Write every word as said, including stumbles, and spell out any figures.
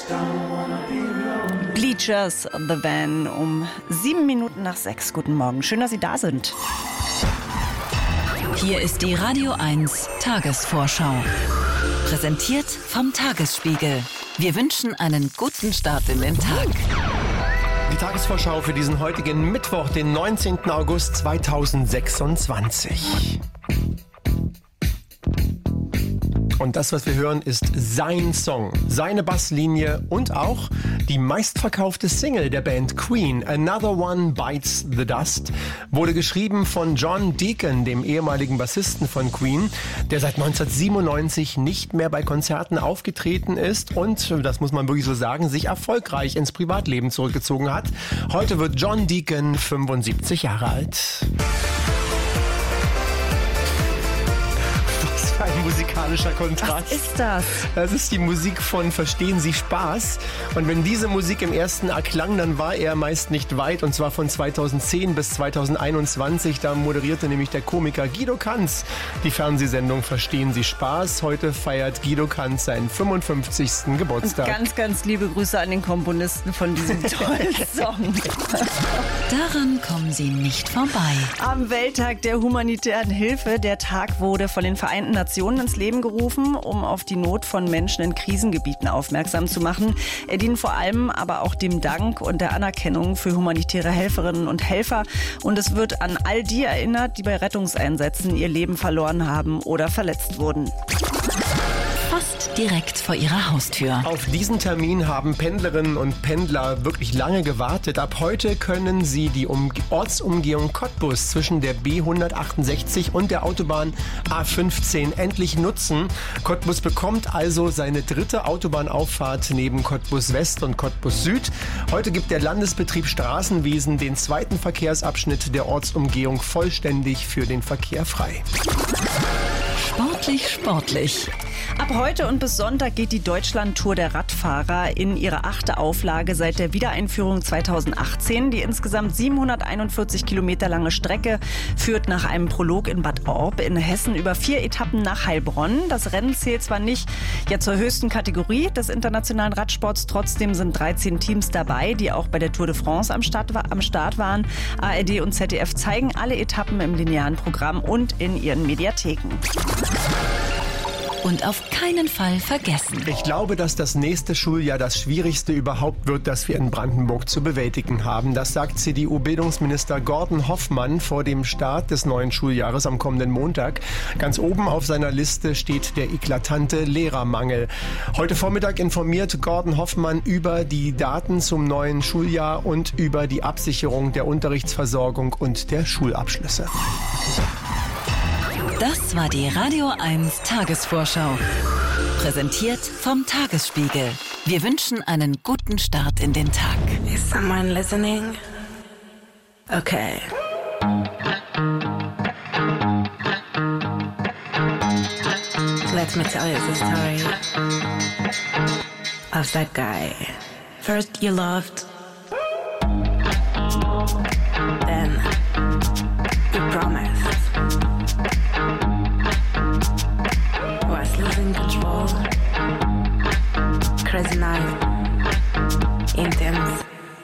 Bleachers, The Van, um sieben Minuten nach sechs. Guten Morgen, schön, dass Sie da sind. Hier ist die Radio eins Tagesvorschau. Präsentiert vom Tagesspiegel. Wir wünschen einen guten Start in den Tag. Die Tagesvorschau für diesen heutigen Mittwoch, den neunzehnten August zweitausendsechsundzwanzig. Und das, was wir hören, ist sein Song, seine Basslinie und auch die meistverkaufte Single der Band Queen, Another One Bites the Dust, wurde geschrieben von John Deacon, dem ehemaligen Bassisten von Queen, der seit neunzehnhundertsiebenundneunzig nicht mehr bei Konzerten aufgetreten ist und, das muss man wirklich so sagen, sich erfolgreich ins Privatleben zurückgezogen hat. Heute wird John Deacon fünfundsiebzig Jahre alt. Ein musikalischer Kontrast. Was ist das? Das ist die Musik von Verstehen Sie Spaß. Und wenn diese Musik im ersten erklang, dann war er meist nicht weit. Und zwar von zweitausendzehn bis zweitausendeinundzwanzig. Da moderierte nämlich der Komiker Guido Kanz die Fernsehsendung Verstehen Sie Spaß. Heute feiert Guido Kanz seinen fünfundfünfzigsten Geburtstag. Ganz, ganz liebe Grüße an den Komponisten von diesem tollen Song. Daran kommen Sie nicht vorbei. Am Welttag der humanitären Hilfe. Der Tag wurde von den Vereinten Nationen ins Leben gerufen, um auf die Not von Menschen in Krisengebieten aufmerksam zu machen. Er dient vor allem aber auch dem Dank und der Anerkennung für humanitäre Helferinnen und Helfer. Und es wird an all die erinnert, die bei Rettungseinsätzen ihr Leben verloren haben oder verletzt wurden. Fast direkt vor ihrer Haustür. Auf diesen Termin haben Pendlerinnen und Pendler wirklich lange gewartet. Ab heute können sie die um- Ortsumgehung Cottbus zwischen der B hundertachtundsechzig und der Autobahn A fünfzehn endlich nutzen. Cottbus bekommt also seine dritte Autobahnauffahrt neben Cottbus West und Cottbus Süd. Heute gibt der Landesbetrieb Straßenwesen den zweiten Verkehrsabschnitt der Ortsumgehung vollständig für den Verkehr frei. Sportlich, sportlich. Ab heute und bis Sonntag geht die Deutschland-Tour der Radfahrer in ihre achte Auflage seit der Wiedereinführung zweitausendachtzehn. Die insgesamt siebenhunderteinundvierzig Kilometer lange Strecke führt nach einem Prolog in Bad Orb in Hessen über vier Etappen nach Heilbronn. Das Rennen zählt zwar nicht ja zur höchsten Kategorie des internationalen Radsports, trotzdem sind dreizehn Teams dabei, die auch bei der Tour de France am Start, am Start waren. A R D und Z D F zeigen alle Etappen im linearen Programm und in ihren Mediatheken. Und auf keinen Fall vergessen. Ich glaube, dass das nächste Schuljahr das schwierigste überhaupt wird, das wir in Brandenburg zu bewältigen haben. Das sagt C D U-Bildungsminister Gordon Hoffmann vor dem Start des neuen Schuljahres am kommenden Montag. Ganz oben auf seiner Liste steht der eklatante Lehrermangel. Heute Vormittag informiert Gordon Hoffmann über die Daten zum neuen Schuljahr und über die Absicherung der Unterrichtsversorgung und der Schulabschlüsse. Das war die Radio eins Tagesvorschau. Präsentiert vom Tagesspiegel. Wir wünschen einen guten Start in den Tag. Is someone listening? Okay. Let me tell you the story of that guy. First you loved